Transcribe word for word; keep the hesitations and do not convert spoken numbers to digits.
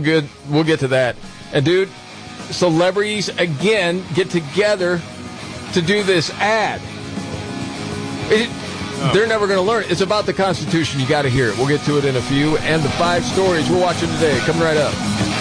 get we'll get to that. And dude, celebrities again get together to do this ad. It, oh. They're never going to learn it. It's about the Constitution. You got to hear it. We'll get to it in a few. And the five stories we're watching today coming right up.